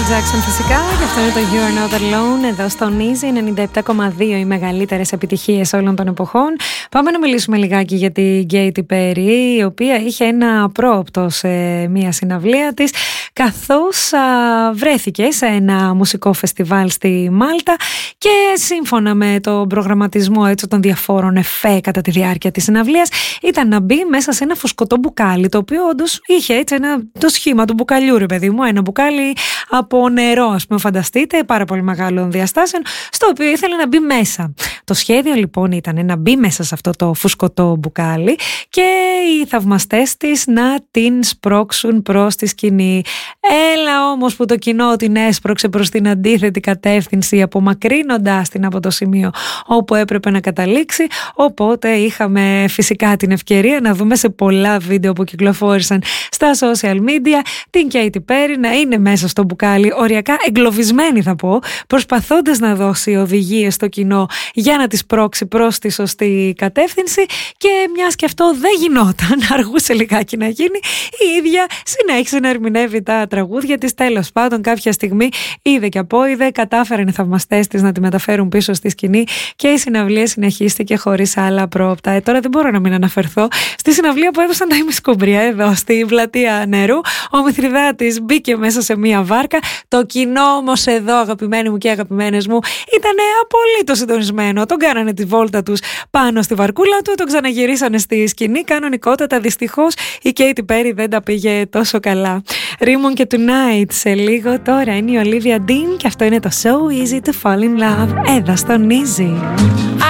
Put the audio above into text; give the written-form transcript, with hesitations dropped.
Jackson φυσικά, και αυτό είναι το You're Not Alone εδώ στο Easy 97,2, οι μεγαλύτερες επιτυχίες όλων των εποχών. Πάμε να μιλήσουμε λιγάκι για την Katy Perry, η οποία είχε ένα πρόοπτο σε μια συναυλία της, καθώς βρέθηκε σε ένα μουσικό φεστιβάλ στη Μάλτα και σύμφωνα με τον προγραμματισμό έτσι, των διαφόρων εφέ κατά τη διάρκεια της συναυλίας ήταν να μπει μέσα σε ένα φουσκωτό μπουκάλι, το οποίο όντως είχε έτσι το σχήμα του μπουκαλιού, ρε παιδί μου, ένα μπουκάλι από νερό, ας πούμε, φανταστείτε, πάρα πολύ μεγάλων διαστάσεων, στο οποίο ήθελε να μπει μέσα. Το σχέδιο λοιπόν ήταν να μπει μέσα σε αυτό το φουσκωτό μπουκάλι και οι θαυμαστές της να την σπρώξουν προς τη σκηνή. Έλα όμως που το κοινό την έσπρωξε προς την αντίθετη κατεύθυνση, απομακρύνοντάς την από το σημείο όπου έπρεπε να καταλήξει, οπότε είχαμε φυσικά την ευκαιρία να δούμε σε πολλά βίντεο που κυκλοφόρησαν στα social media την Katy Perry να είναι μέσα στο μπουκάλι, οριακά εγκλωβισμένη θα πω, προσπαθώντας να δώσει οδηγίες στο κοινό για να τη σπρώξει προς τη σωστή κατεύθυνση, και μιας και αυτό δεν γινόταν, αργούσε λιγάκι να γίνει, η ίδια συνέχισε να ερμηνεύει τα τραγούδια της. Τέλος πάντων κάποια στιγμή είδε και απόειδε, κατάφεραν οι θαυμαστές της να τη μεταφέρουν πίσω στη σκηνή και η συναυλία συνεχίστηκε χωρίς άλλα πρόοπτα. Τώρα δεν μπορώ να μην αναφερθώ στη συναυλία που έδωσαν τα ημισκούμπρια εδώ στη πλατεία Νερού. Ο Μηθριδάτης μπήκε μέσα σε μία βάρκα. Το κοινό όμως εδώ, αγαπημένοι μου και αγαπημένες μου, ήταν απολύτως συντονισμένο. Τον κάνανε τη βόλτα τους πάνω στη βαρκούλα του, τον ξαναγυρίσανε στη σκηνή κανονικότατα. Δυστυχώς η Katy Perry δεν τα πήγε τόσο καλά. Ρίμον και Tonight σε λίγο. Τώρα είναι η Olivia Dean και αυτό είναι το So Easy to Fall in Love εδώ στον Easy.